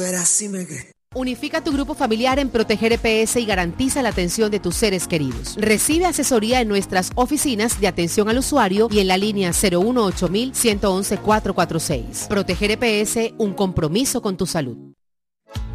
verás si me quedé. Unifica tu grupo familiar en Proteger EPS y garantiza la atención de tus seres queridos. Recibe asesoría en nuestras oficinas de atención al usuario y en la línea 018-111-446. Proteger EPS, un compromiso con tu salud.